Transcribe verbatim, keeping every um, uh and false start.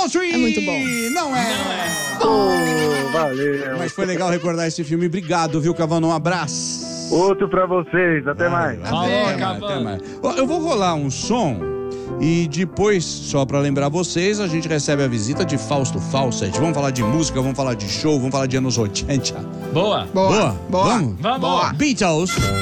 Country! É muito bom. Não é! Oh, valeu. Mas foi legal recordar esse filme. Obrigado, viu, Cavão? Um abraço. Outro pra vocês. Até mais. Falou, Até mais, Cavão. até mais. Ó, eu vou rolar um som e depois, só pra lembrar vocês, a gente recebe a visita de Fausto Fawcett. Vamos falar de música, vamos falar de show, vamos falar de anos oitenta. Boa. Boa. Boa? Boa. Vamos? Vamos. Boa. Beatles.